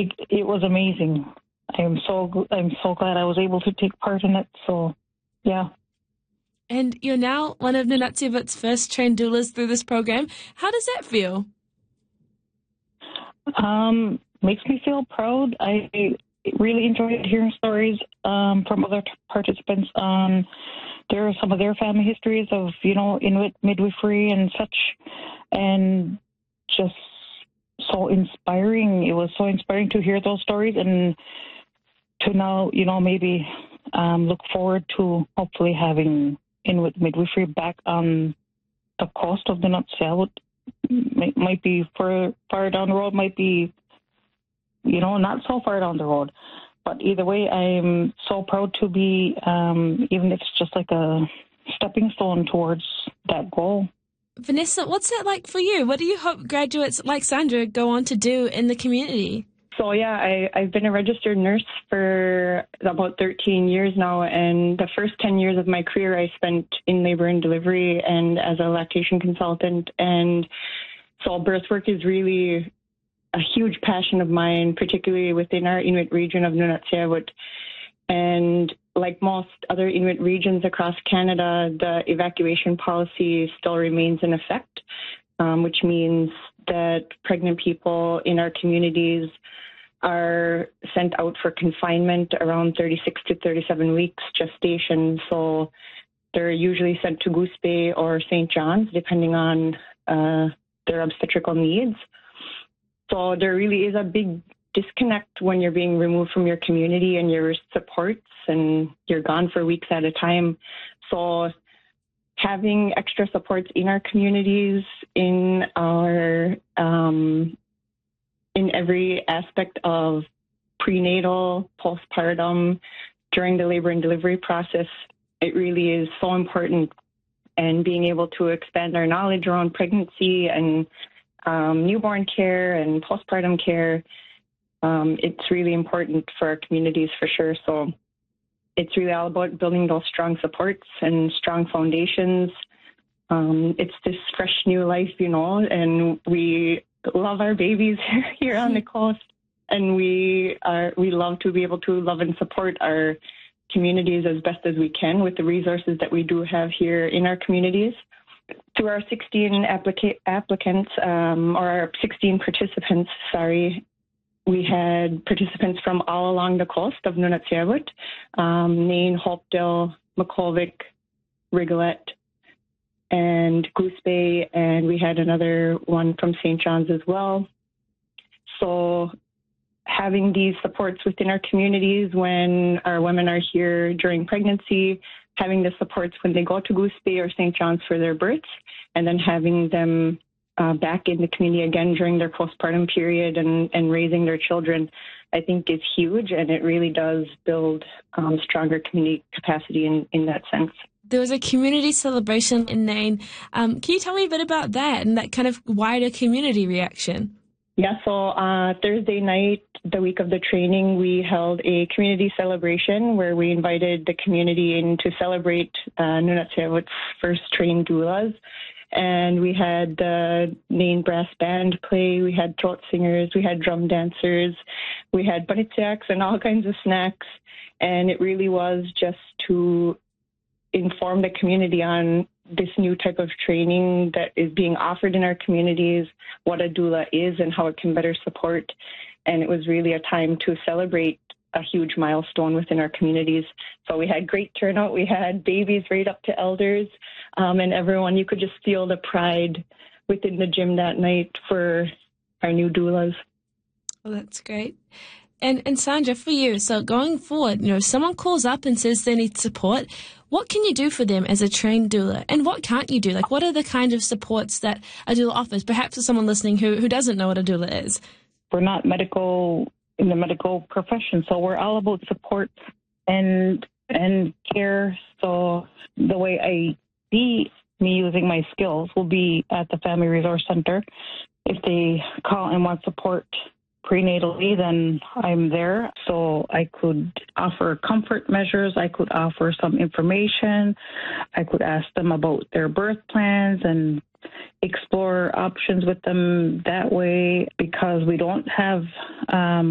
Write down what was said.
it was amazing. I'm so glad I was able to take part in it. So, yeah. And you're now one of Nunatsiavut's first trained doulas through this program. How does that feel? Makes me feel proud. I really enjoyed hearing stories from other participants on some of their family histories of, Inuit midwifery and such, and just so inspiring. It was so inspiring to hear those stories and to now, maybe look forward to hopefully having Inuit midwifery back on the coast of the Nunatsiavut. Might be far down the road, might be, not so far down the road. But either way, I'm so proud to be, even if it's just like a stepping stone towards that goal. Vanessa, what's that like for you? What do you hope graduates like Sandra go on to do in the community? So, yeah, I've been a registered nurse for about 13 years now, and the first 10 years of my career I spent in labor and delivery and as a lactation consultant. And so birth work is really a huge passion of mine, particularly within our Inuit region of Nunatsiavut. And like most other Inuit regions across Canada, the evacuation policy still remains in effect, which means that pregnant people in our communities are sent out for confinement around 36 to 37 weeks gestation. So they're usually sent to Goose Bay or St. John's, depending on their obstetrical needs. So there really is a big disconnect when you're being removed from your community and your supports, and you're gone for weeks at a time. So having extra supports in our communities, in our in every aspect of prenatal, postpartum, during the labor and delivery process, it really is so important. And being able to expand our knowledge around pregnancy and newborn care and postpartum care, it's really important for our communities for sure. So it's really all about building those strong supports and strong foundations. It's this fresh new life, and we love our babies here on the coast, and we love to be able to love and support our communities as best as we can with the resources that we do have here in our communities. To our 16 applicants, or our 16 participants, we had participants from all along the coast of Nunatsiavut, Nain, Hopedale, Makkovik, Rigolet, and Goose Bay, and we had another one from St. John's as well. So having these supports within our communities when our women are here during pregnancy, having the supports when they go to Goose Bay or St. John's for their births, and then having them back in the community again during their postpartum period and raising their children, I think is huge, and it really does build stronger community capacity in that sense. There was a community celebration in Nain. Can you tell me a bit about that and that kind of wider community reaction? Yeah, so Thursday night, the week of the training, we held a community celebration where we invited the community in to celebrate Nunatsiavut's first trained doulas. And we had the Nain Brass Band play, we had throat singers, we had drum dancers, we had bunitsaks and all kinds of snacks. And it really was just to inform the community on this new type of training that is being offered in our communities, what a doula is and how it can better support. And it was really a time to celebrate a huge milestone within our communities. So we had great turnout. We had babies right up to elders, and everyone. You could just feel the pride within the gym that night for our new doulas. Well, that's great. And Sandra, for you, so going forward, if someone calls up and says they need support, what can you do for them as a trained doula? And what can't you do? Like, what are the kind of supports that a doula offers? Perhaps for someone listening who doesn't know what a doula is. We're not in the medical profession, so we're all about support and care. So the way I see me using my skills will be at the Family Resource Center. If they call and want support prenatally, then I'm there. So I could offer comfort measures. I could offer some information. I could ask them about their birth plans and explore options with them that way, because we don't have